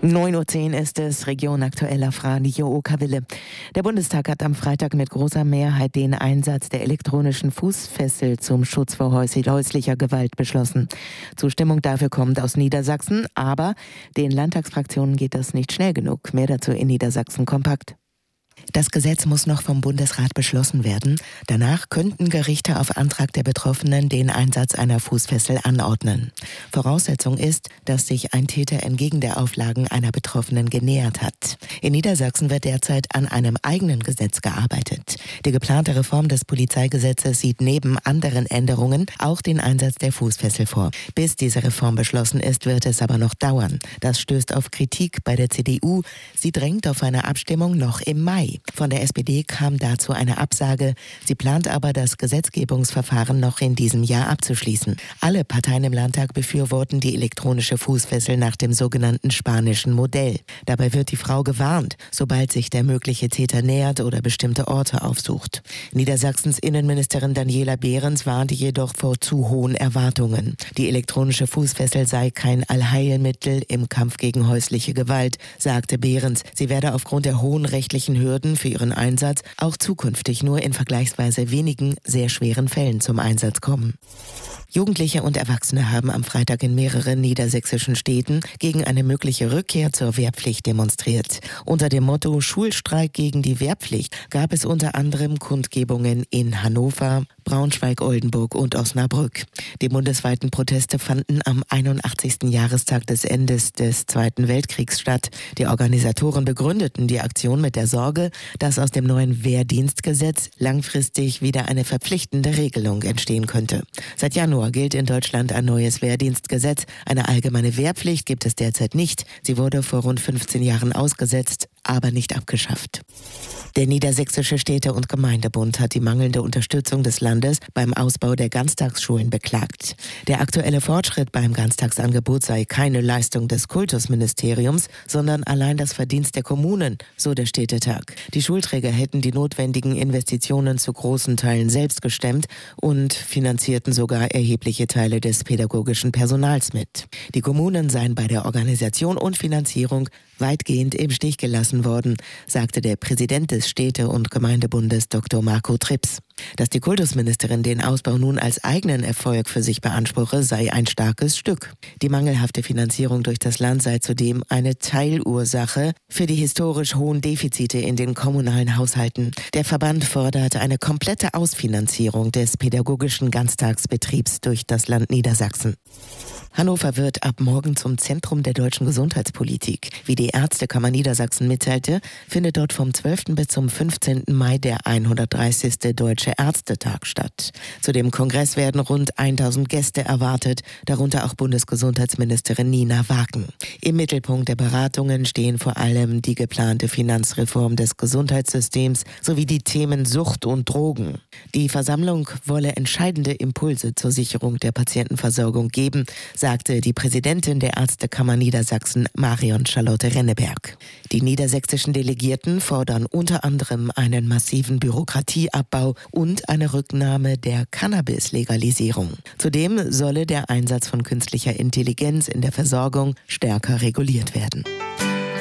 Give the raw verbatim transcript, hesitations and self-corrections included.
neun Uhr zehn ist es, Region aktuell auf Radio Okawille. Der Bundestag hat am Freitag mit großer Mehrheit den Einsatz der elektronischen Fußfessel zum Schutz vor häuslicher Gewalt beschlossen. Zustimmung dafür kommt aus Niedersachsen, aber den Landtagsfraktionen geht das nicht schnell genug. Mehr dazu in Niedersachsen kompakt. Das Gesetz muss noch vom Bundesrat beschlossen werden. Danach könnten Gerichte auf Antrag der Betroffenen den Einsatz einer Fußfessel anordnen. Voraussetzung ist, dass sich ein Täter entgegen der Auflagen einer Betroffenen genähert hat. In Niedersachsen wird derzeit an einem eigenen Gesetz gearbeitet. Die geplante Reform des Polizeigesetzes sieht neben anderen Änderungen auch den Einsatz der Fußfessel vor. Bis diese Reform beschlossen ist, wird es aber noch dauern. Das stößt auf Kritik bei der C D U. Sie drängt auf eine Abstimmung noch im Mai. Von der S P D kam dazu eine Absage. Sie plant aber, das Gesetzgebungsverfahren noch in diesem Jahr abzuschließen. Alle Parteien im Landtag befürworten die elektronische Fußfessel nach dem sogenannten spanischen Modell. Dabei wird die Frau gewarnt, sobald sich der mögliche Täter nähert oder bestimmte Orte aufsucht. Niedersachsens Innenministerin Daniela Behrens warnte jedoch vor zu hohen Erwartungen. Die elektronische Fußfessel sei kein Allheilmittel im Kampf gegen häusliche Gewalt, sagte Behrens. Sie werde aufgrund der hohen rechtlichen Hürden für ihren Einsatz auch zukünftig nur in vergleichsweise wenigen sehr schweren Fällen zum Einsatz kommen. Jugendliche und Erwachsene haben am Freitag in mehreren niedersächsischen Städten gegen eine mögliche Rückkehr zur Wehrpflicht demonstriert. Unter dem Motto Schulstreik gegen die Wehrpflicht gab es unter anderem Kundgebungen in Hannover, Braunschweig, Oldenburg und Osnabrück. Die bundesweiten Proteste fanden am einundachtzigsten Jahrestag des Endes des Zweiten Weltkriegs statt. Die Organisatoren begründeten die Aktion mit der Sorge, dass aus dem neuen Wehrdienstgesetz langfristig wieder eine verpflichtende Regelung entstehen könnte. Seit Januar gilt in Deutschland ein neues Wehrdienstgesetz. Eine allgemeine Wehrpflicht gibt es derzeit nicht. Sie wurde vor rund fünfzehn Jahren ausgesetzt, aber nicht abgeschafft. Der Niedersächsische Städte- und Gemeindebund hat die mangelnde Unterstützung des Landes beim Ausbau der Ganztagsschulen beklagt. Der aktuelle Fortschritt beim Ganztagsangebot sei keine Leistung des Kultusministeriums, sondern allein das Verdienst der Kommunen, so der Städtetag. Die Schulträger hätten die notwendigen Investitionen zu großen Teilen selbst gestemmt und finanzierten sogar erhebliche Teile des pädagogischen Personals mit. Die Kommunen seien bei der Organisation und Finanzierung weitgehend im Stich gelassen worden, sagte der Präsident des Städte- und Gemeindebundes Doktor Marco Trips. Dass die Kultusministerin den Ausbau nun als eigenen Erfolg für sich beanspruche, sei ein starkes Stück. Die mangelhafte Finanzierung durch das Land sei zudem eine Teilursache für die historisch hohen Defizite in den kommunalen Haushalten. Der Verband fordert eine komplette Ausfinanzierung des pädagogischen Ganztagsbetriebs durch das Land Niedersachsen. Hannover wird ab morgen zum Zentrum der deutschen Gesundheitspolitik. Wie die Ärztekammer Niedersachsen mitteilte, findet dort vom zwölften bis zum fünfzehnten Mai der hundertdreißigste Deutsche Ärztetag statt. Zu dem Kongress werden rund tausend Gäste erwartet, darunter auch Bundesgesundheitsministerin Nina Wagen. Im Mittelpunkt der Beratungen stehen vor allem die geplante Finanzreform des Gesundheitssystems sowie die Themen Sucht und Drogen. Die Versammlung wolle entscheidende Impulse zur Sicherung der Patientenversorgung geben, sagte die Präsidentin der Ärztekammer Niedersachsen, Marion Charlotte Renneberg. Die niedersächsischen Delegierten fordern unter anderem einen massiven Bürokratieabbau und eine Rücknahme der Cannabis-Legalisierung. Zudem solle der Einsatz von künstlicher Intelligenz in der Versorgung stärker reguliert werden.